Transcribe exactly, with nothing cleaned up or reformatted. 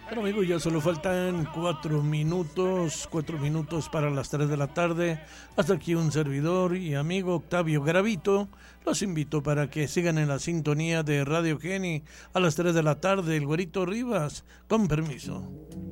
Bueno, amigos, ya solo faltan cuatro minutos, cuatro minutos para las tres de la tarde. Hasta aquí un servidor y amigo Octavio Garavito. Los invito para que sigan en la sintonía de Radio Geni a las tres de la tarde. El Güerito Rivas, con permiso.